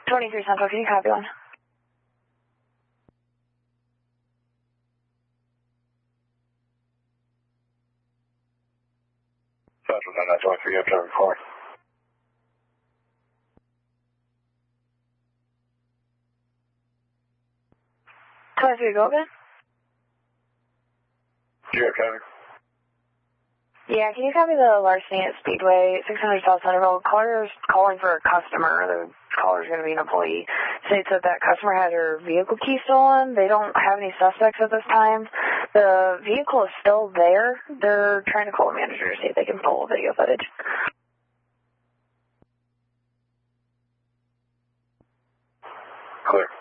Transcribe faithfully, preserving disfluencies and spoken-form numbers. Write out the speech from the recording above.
twenty-three Central, can you copy one? Central nine twenty-three, you have traffic four. twenty-three, go again? You have traffic? Yeah, can you copy the larceny at Speedway, six hundred South Centerville? Caller's calling for a customer. The caller's going to be an employee. States that that customer had her vehicle key stolen. They don't have any suspects at this time. The vehicle is still there. They're trying to call a manager to see if they can pull video footage. Clear.